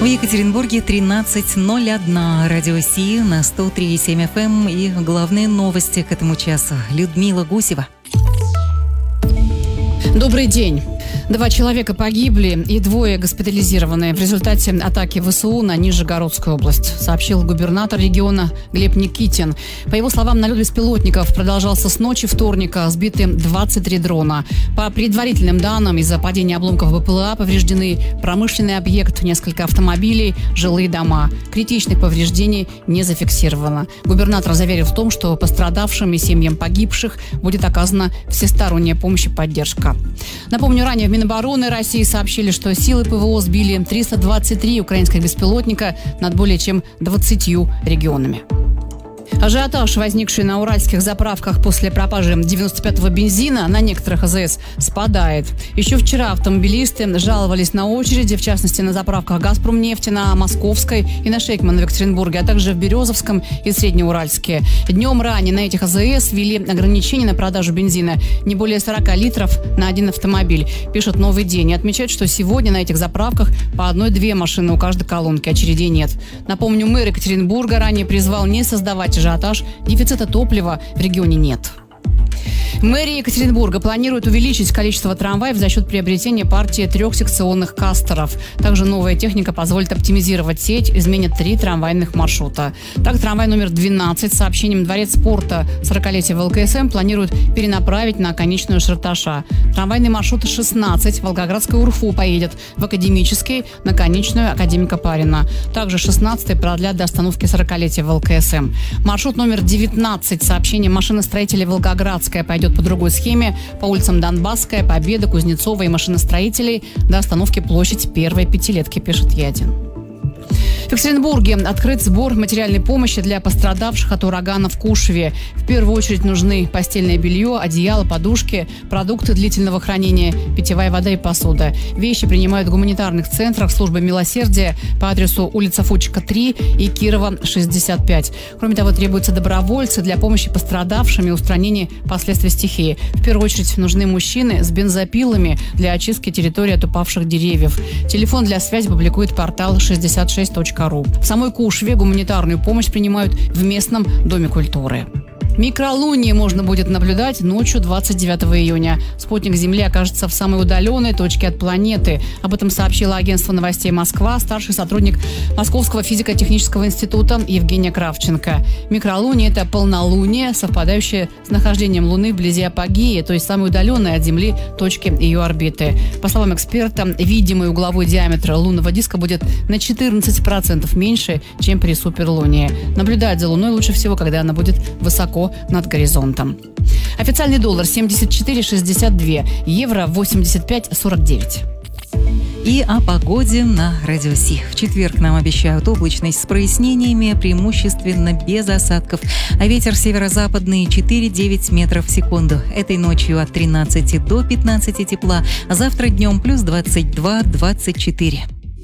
В Екатеринбурге 13:01. Радио Си на 103,7 FM. И главные новости к этому часу. Людмила Гусева. Добрый день. 2 человека погибли и 2 госпитализированы в результате атаки ВСУ на Нижегородскую область, сообщил губернатор региона Глеб Никитин. По его словам, налет беспилотников продолжался с ночи вторника, сбиты 23 дрона. По предварительным данным, из-за падения обломков БПЛА повреждены промышленный объект, несколько автомобилей, жилые дома. Критичных повреждений не зафиксировано. Губернатор заверил в том, что пострадавшим и семьям погибших будет оказана всесторонняя помощь и поддержка. Напомню, ранее в Минобороны России сообщили, что силы ПВО сбили 323 украинских беспилотника над более чем 20 регионами. Ажиотаж, возникший на уральских заправках после пропажи 95-го бензина на некоторых АЗС, спадает. Еще вчера автомобилисты жаловались на очереди, в частности на заправках «Газпромнефти», на Московской и на Шейкмана в Екатеринбурге, а также в Березовском и Среднеуральске. Днем ранее на этих АЗС ввели ограничения на продажу бензина не более 40 литров на один автомобиль, пишет «Новый день». И отмечают, что сегодня на этих заправках по 1-2 машины у каждой колонки, очередей нет. Напомню, мэр Екатеринбурга ранее призвал не создавать ажиотаж, дефицита топлива в регионе нет. Мэрия Екатеринбурга планирует увеличить количество трамваев за счет приобретения партии 3-секционных кастеров. Также новая техника позволит оптимизировать сеть, изменит 3 трамвайных маршрута. Так, трамвай номер 12 с сообщением «Дворец спорта 40-летия ВЛКСМ» планируют перенаправить на конечную Шарташа. Трамвайный маршрут 16 Волгоградской УРФУ поедет в Академический на конечную Академика Парина. Также 16-й продлят до остановки 40-летия ВЛКСМ. Маршрут номер 19 с сообщением «Машиностроители Волгоградская» пойдет по другой схеме по улицам Донбасская, Победа, Кузнецова и Машиностроителей до остановки площадь Первой Пятилетки, пишет Ядин. В Екатеринбурге открыт сбор материальной помощи для пострадавших от урагана в Кушве. В первую очередь нужны постельное белье, одеяло, подушки, продукты длительного хранения, питьевая вода и посуда. Вещи принимают в гуманитарных центрах службы милосердия по адресу улица Фучика, 3 и Кирова, 65. Кроме того, требуются добровольцы для помощи пострадавшим и устранения последствий стихии. В первую очередь нужны мужчины с бензопилами для очистки территории от упавших деревьев. Телефон для связи публикует портал 66.ру. В самой Кушве гуманитарную помощь принимают в местном доме культуры. Микролуние можно будет наблюдать ночью 29 июня. Спутник Земли окажется в самой удаленной точке от планеты. Об этом сообщило агентство новостей «Москва» старший сотрудник Московского физико-технического института Евгения Кравченко. Микролуние – это полнолуние, совпадающее с нахождением Луны вблизи апогеи, то есть самой удаленной от Земли точки ее орбиты. По словам эксперта, видимый угловой диаметр лунного диска будет на 14% меньше, чем при суперлунии. Наблюдать за Луной лучше всего, когда она будет высоко над горизонтом. Официальный доллар 74,62, евро 85,49. И о погоде на Радио Си. В четверг нам обещают облачность с прояснениями, преимущественно без осадков. А ветер северо-западный 4-9 метров в секунду. Этой ночью от 13 до 15 тепла, а завтра днем плюс 22-24.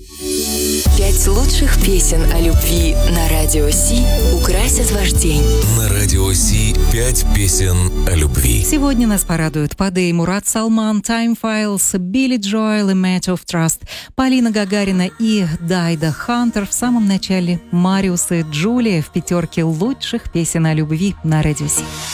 5 лучших песен о любви на Радио Си украсят ваш день. На Радио Си 5 песен о любви. Сегодня нас порадуют Падей Мурат Салман, Time Files, Билли Джоэл и Match of Trust, Полина Гагарина и Дайда Хантер. В самом начале Мариус и Джулия в 5 лучших песен о любви на Радио Си.